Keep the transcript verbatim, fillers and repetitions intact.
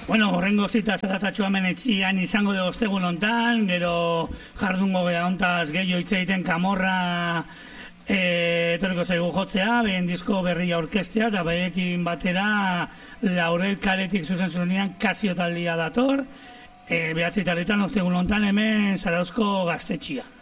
Bueno, horrengo zita zaratatxo hemen etxian izango de ostegun hontan, gero jardungo geha hontaz gehiago hitz egiten Kamorra e, etorriko zaigu jotzea, behen disko berria orkestea, eta behekin batera Laurel Kaletik zuzen zuenean Kasio taldia dator, e, behatzi taletan ostegun hontan hemen Zarauzko gaztetxia.